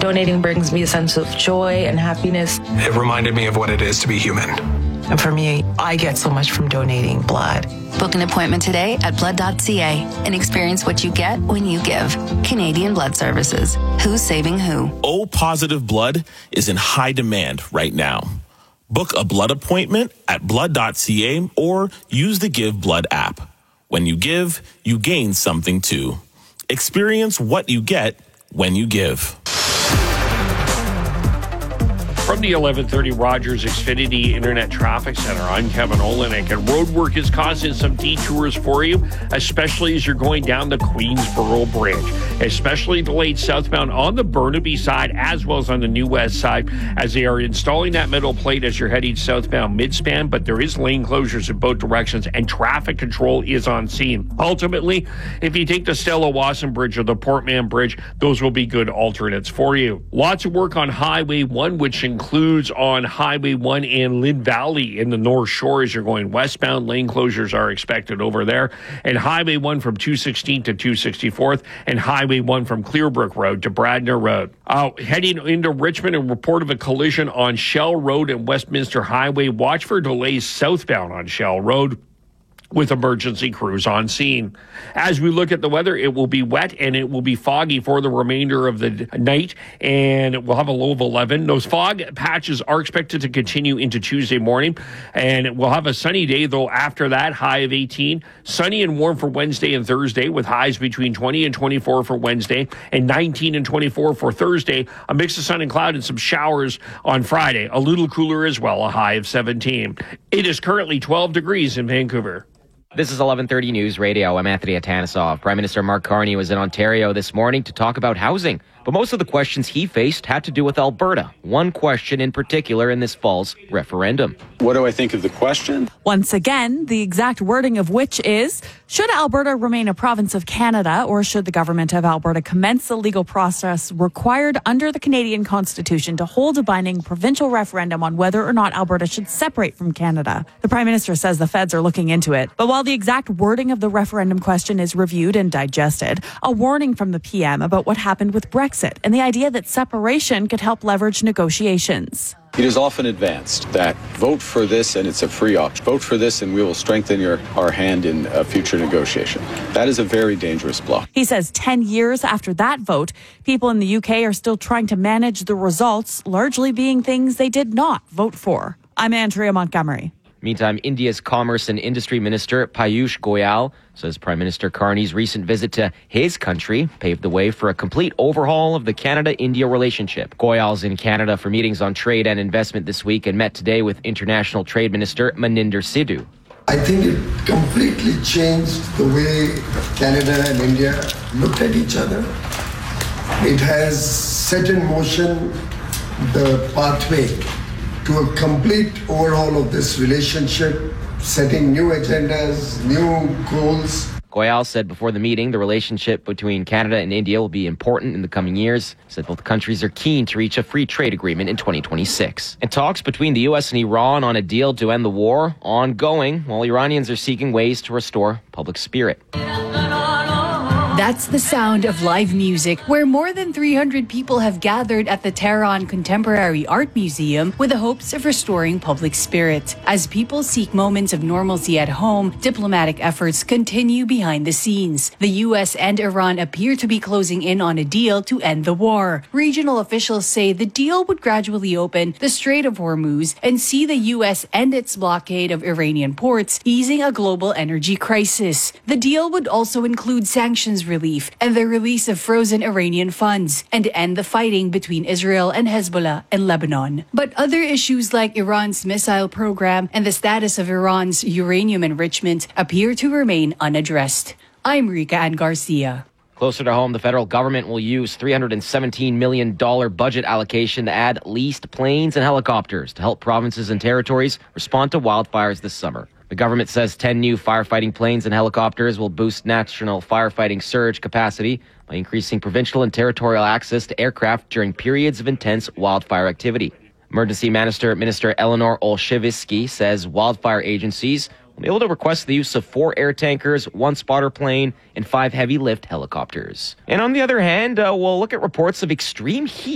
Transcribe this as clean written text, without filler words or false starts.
Donating brings me a sense of joy and happiness. It reminded me of what it is to be human. And for me, I get so much from donating blood. Book an appointment today at blood.ca and experience what you get when you give. Canadian Blood Services. Who's saving who? O-positive blood is in high demand right now. Book a blood appointment at blood.ca or use the Give Blood app. When you give, you gain something too. Experience what you get when you give. From the 1130 Rogers Xfinity Internet Traffic Center, I'm Kevin Olenek, and roadwork is causing some detours for you, especially as you're going down the Queensboro Bridge. Especially delayed southbound on the Burnaby side as well as on the New West side as they are installing that metal plate as you're heading southbound midspan, but there is lane closures in both directions and traffic control is on scene. Ultimately, if you take the Stella Wasson Bridge or the Portman Bridge, those will be good alternates for you. Lots of work on Highway 1, which includes on Highway 1 and Lynn Valley in the North Shore as you're going westbound. Lane closures are expected over there. And Highway 1 from 216 to 264th and Highway 1 from Clearbrook Road to Bradner Road. Heading into Richmond, a report of a collision on Shell Road and Westminster Highway. Watch for delays southbound on Shell Road, with emergency crews on scene. As we look at the weather, it will be wet and it will be foggy for the remainder of the night, and we'll have a low of 11. Those fog patches are expected to continue into Tuesday morning, and we'll have a sunny day, though, after that, high of 18. Sunny and warm for Wednesday and Thursday, with highs between 20 and 24 for Wednesday, and 19 and 24 for Thursday. A mix of sun and cloud and some showers on Friday. A little cooler as well, a high of 17. It is currently 12 degrees in Vancouver. This is 1130 News Radio. I'm Anthony Atanesov. Prime Minister Mark Carney was in Ontario this morning to talk about housing. But most of the questions he faced had to do with Alberta. One question in particular in this fall's referendum. What do I think of the question? Once again, the exact wording of which is, should Alberta remain a province of Canada, or should the government of Alberta commence the legal process required under the Canadian Constitution to hold a binding provincial referendum on whether or not Alberta should separate from Canada? The Prime Minister says the feds are looking into it. But while the exact wording of the referendum question is reviewed and digested, a warning from the PM about what happened with Brexit and the idea that separation could help leverage negotiations. It is often advanced that vote for this and it's a free option. Vote for this and we will strengthen our hand in a future negotiation. That is a very dangerous block. He says 10 years after that vote, people in the UK are still trying to manage the results, largely being things they did not vote for. I'm Andrea Montgomery. Meantime, India's Commerce and Industry Minister Piyush Goyal says Prime Minister Carney's recent visit to his country paved the way for a complete overhaul of the Canada-India relationship. Goyal's in Canada for meetings on trade and investment this week and met today with International Trade Minister Maninder Sidhu. I think it completely changed the way Canada and India looked at each other. It has set in motion the pathway to a complete overhaul of this relationship, setting new agendas, new goals. Goyal said before the meeting the relationship between Canada and India will be important in the coming years. Said both countries are keen to reach a free trade agreement in 2026. And talks between the U.S. and Iran on a deal to end the war ongoing, while Iranians are seeking ways to restore public spirit. That's the sound of live music, where more than 300 people have gathered at the Tehran Contemporary Art Museum with the hopes of restoring public spirit. As people seek moments of normalcy at home, diplomatic efforts continue behind the scenes. The U.S. and Iran appear to be closing in on a deal to end the war. Regional officials say the deal would gradually open the Strait of Hormuz and see the U.S. end its blockade of Iranian ports, easing a global energy crisis. The deal would also include sanctions relief and the release of frozen Iranian funds, and end the fighting between Israel and Hezbollah and Lebanon. But other issues like Iran's missile program and the status of Iran's uranium enrichment appear to remain unaddressed. I'm Rika Ann Garcia. Closer to home, the federal government will use $317 million budget allocation to add leased planes and helicopters to help provinces and territories respond to wildfires this summer. The government says 10 new firefighting planes and helicopters will boost national firefighting surge capacity by increasing provincial and territorial access to aircraft during periods of intense wildfire activity. Emergency Minister Eleanor Olszewski says wildfire agencies will be able to request the use of 4 air tankers, 1 spotter plane, and 5 heavy lift helicopters. And on the other hand, we'll look at reports of extreme heat